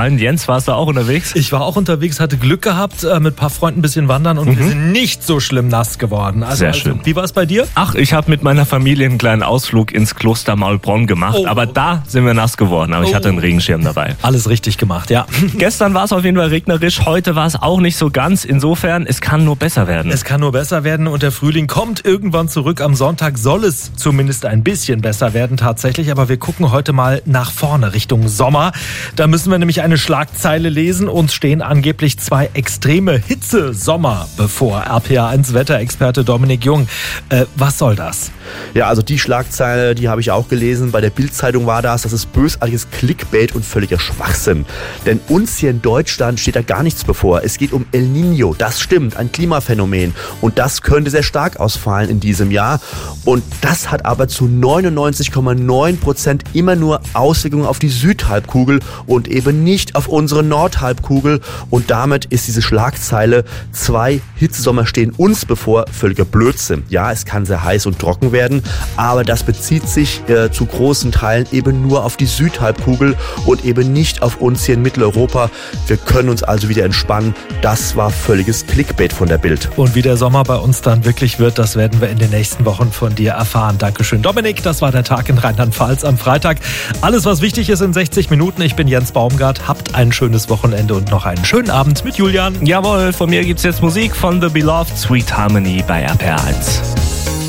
Jens, warst du auch unterwegs? Ich war auch unterwegs, hatte Glück gehabt, mit ein paar Freunden ein bisschen wandern und wir sind nicht so schlimm nass geworden. Sehr schön. Wie war es bei dir? Ach, ich habe mit meiner Familie einen kleinen Ausflug ins Kloster Maulbronn gemacht, aber da sind wir nass geworden, aber ich hatte einen Regenschirm dabei. Alles richtig gemacht, ja. Gestern war es auf jeden Fall regnerisch, heute war es auch nicht so ganz. Insofern, es kann nur besser werden. Es kann nur besser werden und der Frühling kommt irgendwann zurück. Am Sonntag soll es zumindest ein bisschen besser werden tatsächlich, aber wir gucken heute mal nach vorne Richtung Sommer. Da müssen wir nämlich eine Schlagzeile lesen. Uns stehen angeblich 2 extreme Hitze-Sommer bevor. RPA1 Wetterexperte Dominik Jung. Was soll das? Ja, also die Schlagzeile, die habe ich auch gelesen. Bei der Bild-Zeitung war das ist bösartiges Clickbait und völliger Schwachsinn. Denn uns hier in Deutschland steht da gar nichts bevor. Es geht um El Niño. Das stimmt, ein Klimaphänomen. Und das könnte sehr stark ausfallen in diesem Jahr. Und das hat aber zu 99,9% immer nur Auswirkungen auf die Südhalbkugel und eben nicht auf unsere Nordhalbkugel. Und damit ist diese Schlagzeile 2 Hitzesommer stehen uns bevor völliger Blödsinn. Ja, es kann sehr heiß und trocken werden, aber das bezieht sich zu großen Teilen eben nur auf die Südhalbkugel und eben nicht auf uns hier in Mitteleuropa. Wir können uns also wieder entspannen. Das war völliges Clickbait von der Bild. Und wie der Sommer bei uns dann wirklich wird, das werden wir in den nächsten Wochen von dir erfahren. Dankeschön, Dominik. Das war der Tag in Rheinland-Pfalz am Freitag. Alles, was wichtig ist in 60 Minuten. Ich bin Jens Baumgart. Habt ein schönes Wochenende und noch einen schönen Abend mit Julian. Jawohl, von mir gibt's jetzt Musik von The Beloved, Sweet Harmony bei RPA1.